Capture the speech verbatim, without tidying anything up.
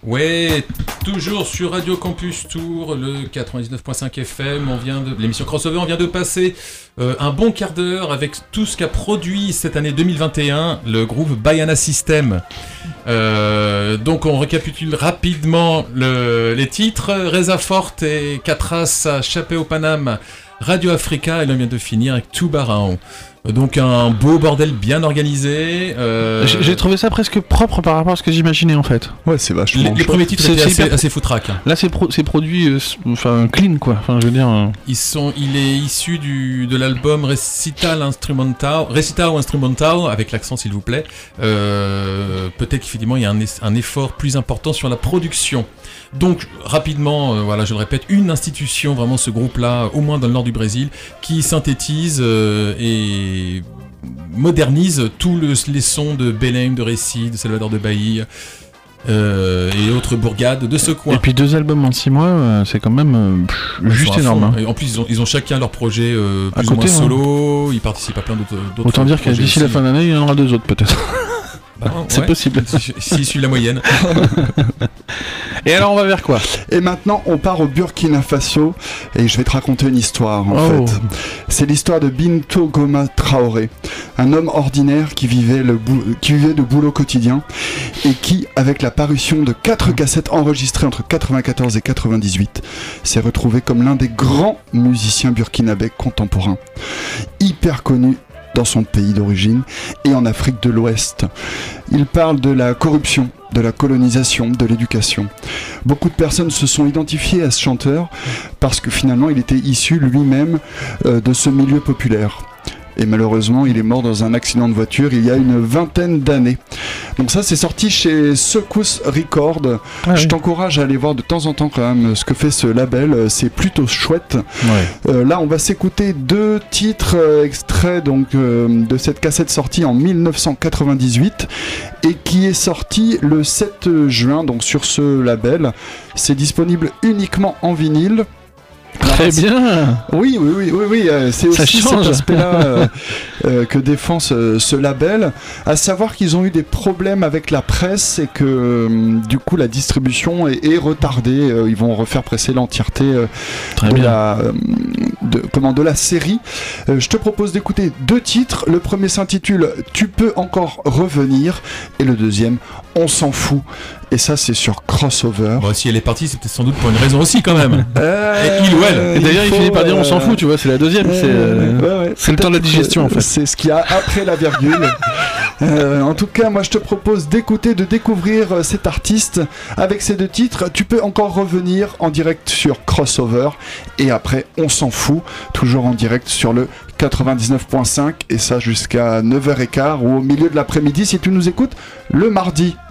Ouais, toujours sur Radio Campus Tour, le quatre-vingt-dix-neuf virgule cinq F M. On vient de l'émission Crossover, on vient de passer euh, un bon quart d'heure avec tout ce qu'a produit cette année deux mille vingt et un le groupe Baiana System. Euh, donc on récapitule rapidement le, les titres. Reza Forte et Catras à Chapéu Paname, Radio Africa, et l'on vient de finir avec Tubarão. Donc un beau bordel bien organisé. Euh... J'ai, j'ai trouvé ça presque propre par rapport à ce que j'imaginais en fait. Ouais, c'est vachement. Les, les premiers titres c'est, étaient c'est assez, hyper... assez foutraques. Là, c'est, pro... c'est produit, euh, enfin clean quoi. Enfin, je veux dire. Euh... Ils sont, il est issu du de l'album Recital Instrumental, Recital Instrumental, avec l'accent s'il vous plaît. Euh, peut-être qu'effectivement il y a un, un effort plus important sur la production. Donc rapidement, euh, voilà, je le répète, une institution, vraiment ce groupe-là, au moins dans le nord du Brésil, qui synthétise euh, et modernise tous le, les sons de Belém, de Recife, de Salvador de Bahia euh, et autres bourgades de ce coin. Et puis deux albums en six mois, euh, c'est quand même euh, pff, juste énorme. Hein. Et en plus, ils ont, ils ont chacun leur projet euh, plus à ou côté, moins hein. solo, ils participent à plein d'autres, d'autres Autant dire que d'ici aussi. La fin d'année, il y en aura deux autres peut-être. Bah, c'est ouais, possible. S'il si, si suit la moyenne. Et alors on va vers quoi? Et maintenant on part au Burkina Faso et je vais te raconter une histoire en oh. fait. C'est l'histoire de Bintou Goma Traoré, un homme ordinaire qui vivait, le bou- qui vivait de boulot quotidien et qui, avec la parution de quatre cassettes enregistrées entre quatre-vingt-quatorze et quatre-vingt-dix-huit, s'est retrouvé comme l'un des grands musiciens burkinabés contemporains. Hyper connu dans son pays d'origine et en Afrique de l'Ouest. Il parle de la corruption, de la colonisation, de l'éducation. Beaucoup de personnes se sont identifiées à ce chanteur parce que finalement il était issu lui-même euh, de ce milieu populaire. Et malheureusement, il est mort dans un accident de voiture il y a une vingtaine d'années. Donc ça, c'est sorti chez Secousse Records. Ah Je oui. t'encourage à aller voir de temps en temps quand même ce que fait ce label. C'est plutôt chouette. Ouais. Euh, là, on va s'écouter deux titres euh, extraits donc, euh, de cette cassette sortie en dix-neuf cent quatre-vingt-dix-huit et qui est sortie le sept juin donc sur ce label. C'est disponible uniquement en vinyle. Très bien. Oui, oui, oui, oui, oui. Euh, c'est Ça aussi change. cet aspect-là euh, euh, que défend ce, ce label. À savoir qu'ils ont eu des problèmes avec la presse et que euh, du coup la distribution est, est retardée. Euh, ils vont refaire presser l'entièreté euh, Très de bien. la, euh, de, comment, de la série. Euh, je te propose d'écouter deux titres. Le premier s'intitule Tu peux encore revenir et le deuxième On s'en fout. Et ça, c'est sur Crossover. Bon, si elle est partie, c'était sans doute pour une raison aussi quand même. Euh, Et il ou elle. Et d'ailleurs, il, faut, finit par dire on s'en euh, fout, tu vois, c'est la deuxième. c'est euh, ouais, ouais. c'est le temps de la Peut-être digestion en que fait. C'est ce qu'il y a après la virgule. euh, en tout cas, moi je te propose d'écouter, de découvrir euh, cet artiste avec ces deux titres. Tu peux encore revenir en direct sur Crossover et après on s'en fout, toujours en direct sur le quatre-vingt-dix-neuf virgule cinq et ça jusqu'à neuf heures quinze ou au milieu de l'après-midi si tu nous écoutes le mardi.